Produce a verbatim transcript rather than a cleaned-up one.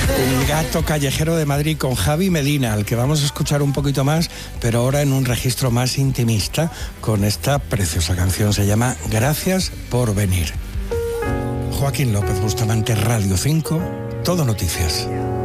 Un gato callejero de Madrid con Javi Medina, al que vamos a escuchar un poquito más, pero ahora en un registro más intimista, con esta preciosa canción. Se llama Gracias por venir. Joaquín López Bustamante, Radio cinco, Todo Noticias.